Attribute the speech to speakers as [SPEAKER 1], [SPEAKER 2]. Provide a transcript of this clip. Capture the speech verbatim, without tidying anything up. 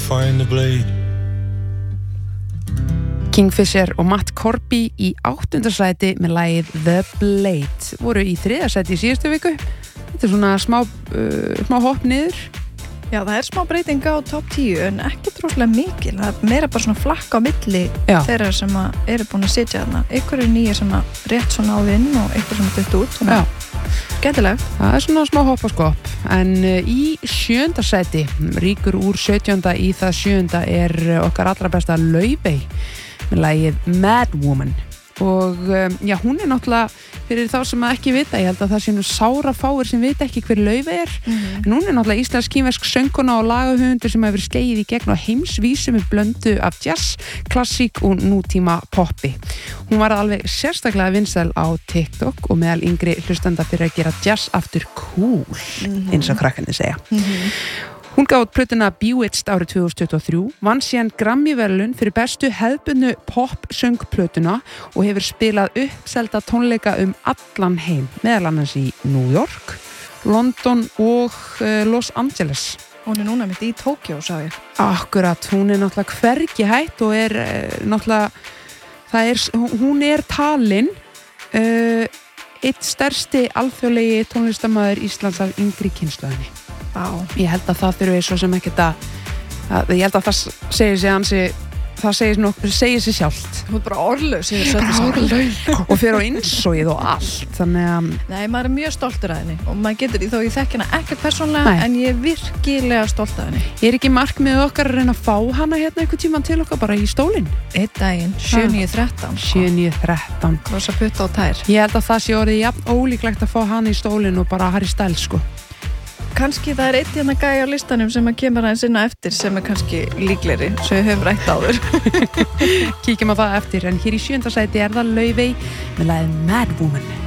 [SPEAKER 1] find the blade.
[SPEAKER 2] Kingfisher og Matt Corby í áttunda sæti með lagið The Blade voru í þriðja sæti í síðustu viku. Þetta er svona smá, uh, smá hopp niður.
[SPEAKER 3] Já, það er smá breyting á topp tíu en ekki droslega mikil. Það er meira bara svona flakka á milli Já. Þeirra sem að eru búin að sitja þarna. Ykkur er nýja sem að rétt svona á inn og ykkur sem er dött út. Svona skemmtilegt.
[SPEAKER 2] Það er svona smá hopp og skopp. En uh, í sjöunda sæti, ríkur úr sautjánda í það sjöunda er okkar allra besta Laufey með lagið Mad Woman. Og um, já, hún er náttúrulega fyrir þá sem að ekki vita, ég held að það sé nú sára fáir sem vita ekki hver Laufey er mm-hmm. en hún er náttúrulega íslensk kínversk söngkona og lagahöfundur sem hefur slegið í gegn á heimsvísu með blöndu af jazz, klassík og nútíma poppi. Hún var alveg sérstaklega vinsæl á TikTok og meðal yngri hlustenda fyrir að gera jazz aftur cool mm-hmm. eins og krakkarnir segja. Mm-hmm. Hún gaf út plötuna Bewitched árið tvö þúsund tuttugu og þrjú, vann síðan Grammy-verðlaun fyrir bestu hefðbundnu pop-söngplötuna og hefur spilað uppselda tónleika um allan heim, meðal annars í New York, London og uh, Los Angeles.
[SPEAKER 3] Hún er núna mitt í Tókjó, sá ég.
[SPEAKER 2] Akkurat, hún er náttúrulega hvergi hætt og er uh, náttúrulega, það er, hún er talin uh, eitt stærsti alþjóðlegi tónlistarmaður Íslands af yngri kynslóðinni.
[SPEAKER 3] Á.
[SPEAKER 2] Ég held að það þurfi svo sem ekkert að, að ég held að það segir sig hansi, það segir, nokkuð, segir sig sjálft.
[SPEAKER 3] Hún er bara orðlaus
[SPEAKER 2] og fyrir á innsóið og allt þannig að
[SPEAKER 3] Nei, maður er mjög stoltur af henni og maður getur því þó ég þekki hana ekkert persónlega Nei. En ég er virkilega stolt af henni.
[SPEAKER 2] Ég er ekki markmið okkar að reyna að fá hana hérna einhvern tímann til okkar bara í stólinn.
[SPEAKER 3] Einn daginn, sjö níu þrettán
[SPEAKER 2] sjö níu þrettán
[SPEAKER 3] Krossa putta og tær.
[SPEAKER 2] Ég held að það sé orðið jafn ólíklegt að fá hana í stólinn og bara Harry Styles sko.
[SPEAKER 3] Kannski það er eitt hérna gæi á listanum sem að kemur aðeins inn á eftir sem er kannski líklegri svo við höfum rætt áður.
[SPEAKER 2] Kíkjum á það eftir en hér í sjöunda sæti er það Laufey með lagið Mad Woman.